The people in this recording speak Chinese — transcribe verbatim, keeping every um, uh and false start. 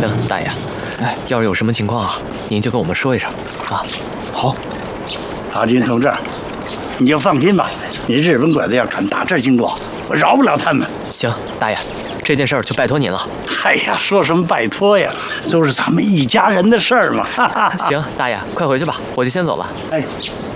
行，大爷，哎，要是有什么情况啊，您就跟我们说一声啊。 好， 大金同志，你就放心吧，你日本鬼子要敢打这儿经过，我饶不了他们。 行，大爷，这件事儿就拜托您了。 哎呀，说什么拜托呀，都是咱们一家人的事儿嘛。 行，大爷，快回去吧，我就先走了。 哎，